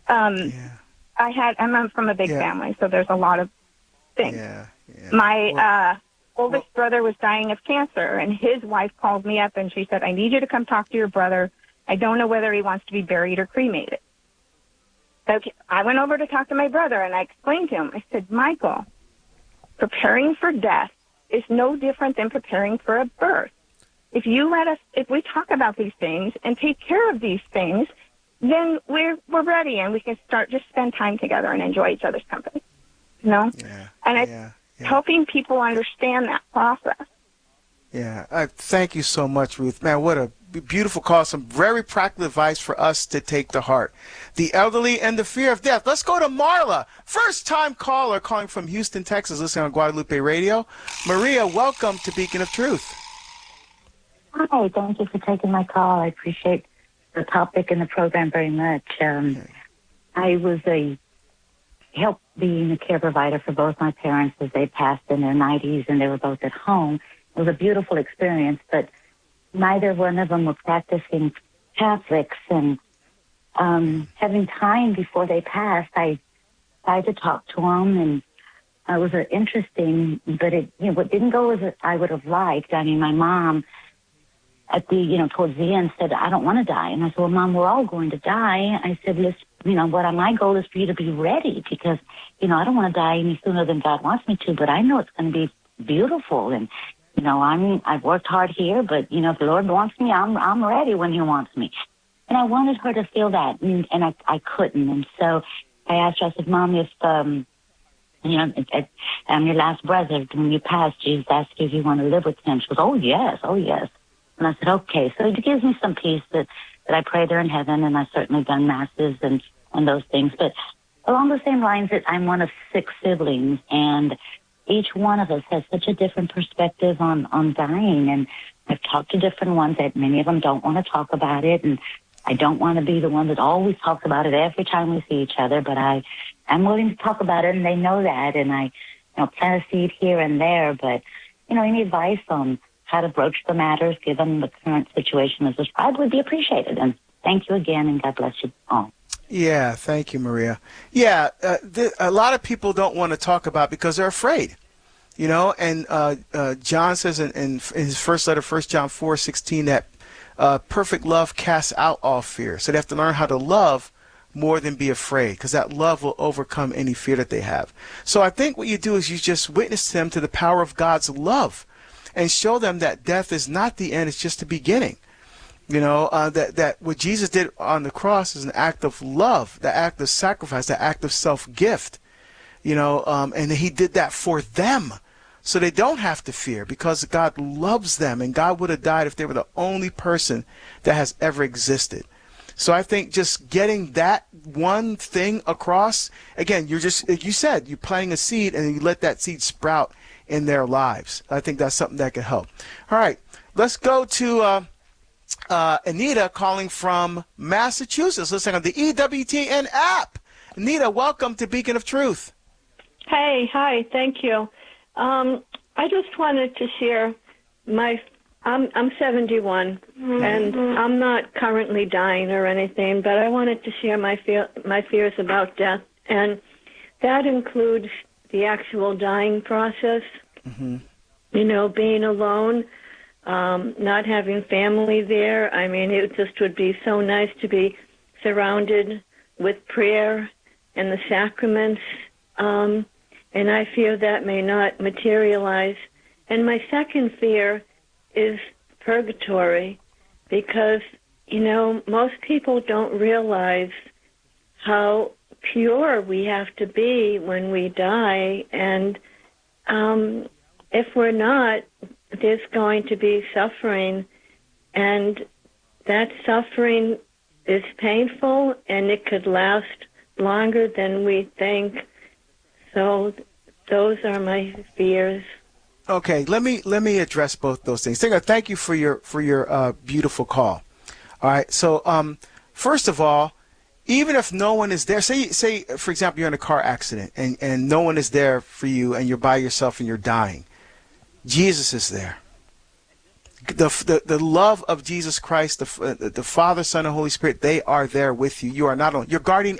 Yeah. I'm from a big family, so there's a lot of things. Yeah. Yeah. My oldest brother was dying of cancer, and his wife called me up and she said, I need you to come talk to your brother. I don't know whether he wants to be buried or cremated. So I went over to talk to my brother, and I explained to him. I said, Michael, preparing for death is no different than preparing for a birth. If we talk about these things and take care of these things, then we're ready, and we can just spend time together and enjoy each other's company. You know? Yeah. And it's helping people understand that process. Yeah. Thank you so much, Ruth. Man, what a beautiful call. Some very practical advice for us to take to heart. The elderly and the fear of death. Let's go to Marla. First-time caller calling from Houston, Texas, listening on Guadalupe Radio. Maria, welcome to Beacon of Truth. Hi, thank you for taking my call. I appreciate the topic and the program very much. I was helped being a care provider for both my parents as they passed in their 90s, and they were both at home. It was a beautiful experience, but neither one of them were practicing Catholics, and having time before they passed, I tried to talk to them, and it was interesting, but what didn't go as I would have liked. I mean, my mom at towards the end said, I don't want to die. And I said, well, Mom, we're all going to die. I said, my goal is for you to be ready because, I don't want to die any sooner than God wants me to, but I know it's going to be beautiful. And, I've worked hard here, but, if the Lord wants me, I'm ready when he wants me. And I wanted her to feel that, and I couldn't. And so I asked her, I said, Mom, if, on your last breath, when you pass, Jesus asked you if you want to live with him. She goes, oh, yes. And I said, okay. So it gives me some peace that I pray there in heaven, and I've certainly done masses and those things. But along the same lines, that I'm one of 6 siblings, and each one of us has such a different perspective on dying. And I've talked to different ones that many of them don't want to talk about it, and I don't want to be the one that always talks about it every time we see each other, but I'm willing to talk about it, and they know that, and I plant a seed here and there. But, any advice on how to broach the matters given the current situation as described would be appreciated. And thank you again, and God bless you all. Yeah, thank you, Maria. Yeah, a lot of people don't want to talk about it because they're afraid, and John says in his first letter, 1 John 4:16, that perfect love casts out all fear. So they have to learn how to love more than be afraid, because that love will overcome any fear that they have. So I think what you do is you just witness them to the power of God's love and show them that death is not the end, it's just the beginning. That what Jesus did on the cross is an act of love, the act of sacrifice, the act of self-gift, and he did that for them. So they don't have to fear because God loves them, and God would have died if they were the only person that has ever existed. So I think just getting that one thing across, again, you're just, like you said, you're planting a seed and you let that seed sprout in their lives. I think that's something that can help. All right, let's go to Anita calling from Massachusetts, listening on the EWTN app. Anita, welcome to Beacon of Truth. Hey, hi, thank you. I just wanted to share I'm 71, and I'm not currently dying or anything, but I wanted to share my fears about death, and that includes the actual dying process, being alone, not having family there. I mean, it just would be so nice to be surrounded with prayer and the sacraments, and I fear that may not materialize. And my second fear is purgatory, because, most people don't realize how pure we have to be when we die, and if we're not, there's going to be suffering, and that suffering is painful, and it could last longer than we think. So those are my fears. Okay, let me address both those things. Thank you for your beautiful call. All right, so first of all, even if no one is there, say for example you're in a car accident and no one is there for you and you're by yourself and you're dying, Jesus is there. The love of Jesus Christ, the Father, Son, and Holy Spirit, they are there with you. You are not alone. Your guardian